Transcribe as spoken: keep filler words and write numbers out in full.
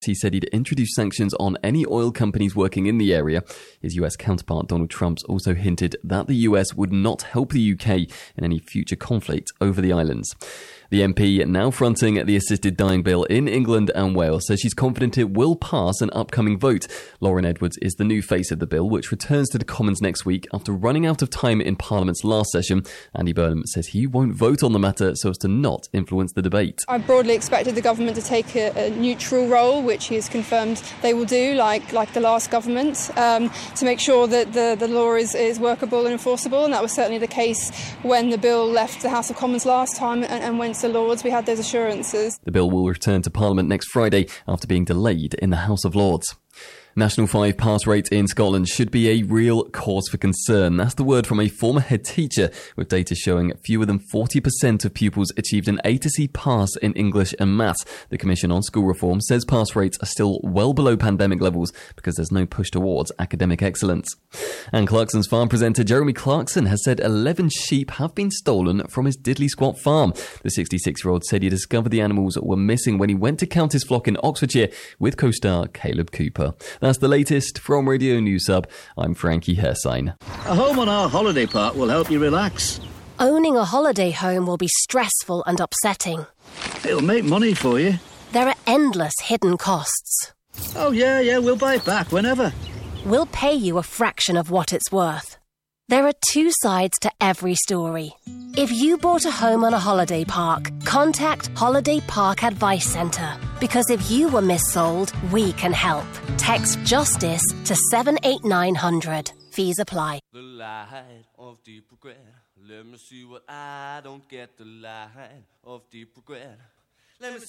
He said he'd introduce sanctions on any oil companies working in the area. His U S counterpart Donald Trump also hinted that the U S would not help the U K in any future conflict over the islands. The M P, now fronting the assisted dying bill in England and Wales, says she's confident it will pass an upcoming vote. Lauren Edwards is the new face of the bill, which returns to the Commons next week after running out of time in Parliament's last session. Andy Burnham says he won't vote on the matter so as to not influence the debate. I broadly expected the government to take a, a neutral role, which he has confirmed they will do, like like the last government, um, to make sure that the, the law is, is workable and enforceable. And that was certainly the case when the bill left the House of Commons last time and, and went to Lords. We had those assurances. The bill will return to Parliament next Friday after being delayed in the House of Lords. National five pass rate in Scotland should be a real cause for concern. That's the word from a former head teacher, with data showing fewer than forty percent of pupils achieved an A to C pass in English and maths. The Commission on School Reform says pass rates are still well below pandemic levels because there's no push towards academic excellence. And Clarkson's farm presenter Jeremy Clarkson has said eleven sheep have been stolen from his Diddley Squat farm. The sixty-six-year-old said he discovered the animals were missing when he went to count his flock in Oxfordshire with co-star Caleb Cooper. That's the latest from Radio News Hub. I'm Frankie Hersign. A home on our holiday park will help you relax. Owning a holiday home will be stressful and upsetting. It'll make money for you. There are endless hidden costs. Oh, yeah, yeah, we'll buy it back whenever. We'll pay you a fraction of what it's worth. There are two sides to every story. If you bought a home on a holiday park, contact Holiday Park Advice Centre. Because if you were missold, we can help. Text JUSTICE to seven eight nine hundred. Fees apply. The light of deep regret. Let me see what I don't get. The light of deep regret. Let me see.